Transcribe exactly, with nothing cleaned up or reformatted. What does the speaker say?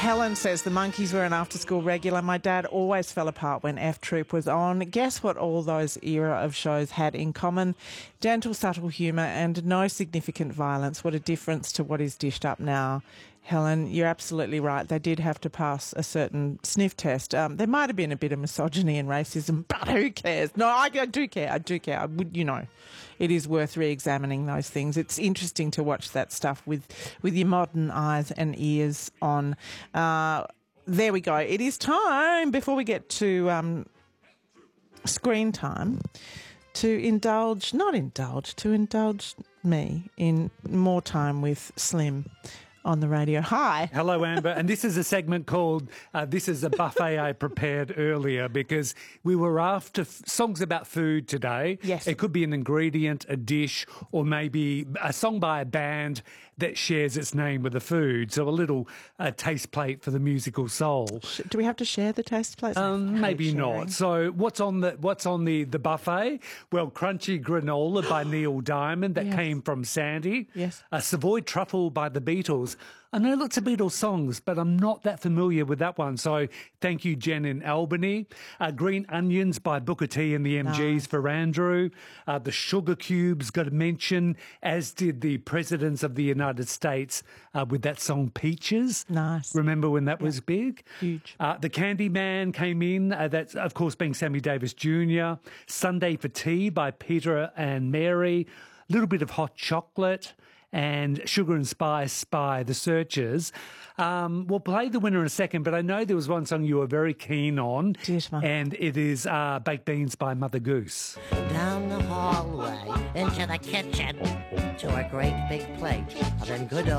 Helen says the Monkees were an after-school regular. My dad always fell apart when F Troop was on. Guess what all those era of shows had in common? Gentle, subtle humour and no significant violence. What a difference to what is dished up now. Helen, you're absolutely right. They did have to pass a certain sniff test. Um, there might have been a bit of misogyny and racism, but who cares? No, I, I do care. I do care. I would, you know, it is worth re-examining those things. It's interesting to watch that stuff with, with your modern eyes and ears on. Uh, there we go. It is time, before we get to um, screen time, to indulge, not indulge, to indulge me in more time with Slim on the radio. Hi. Hello, Amber. And this is a segment called uh, This is a Buffet I Prepared Earlier, because we were after f- songs about food today. Yes. It could be an ingredient, a dish, or maybe a song by a band that shares its name with the food. So a little uh, taste plate for the musical soul. Do we have to share the taste plates? Um, maybe not. So what's on the what's on the, the buffet? Well, crunchy granola by Neil Diamond that Yes. came from Sandy. Yes. A Savoy truffle by the Beatles. I know lots of Beatles songs, but I'm not that familiar with that one. So thank you, Jen in Albany. Uh, Green Onions by Booker T and the M Gs Nice. for Andrew. Uh, the Sugar Cubes got a mention, as did the Presidents of the United States uh, with that song Peaches. Nice. Remember when that was big? Huge. Uh, the Candyman came in. Uh, that's, of course, being Sammy Davis Junior Sunday for Tea by Peter and Mary. A little bit of Hot Chocolate. And Sugar and Spice by The Searchers. Um, we'll play the winner in a second, but I know there was one song you were very keen on, Yes, ma'am. and it is uh, Baked Beans by Mother Goose. Down the hallway into the kitchen to a great big plate of them good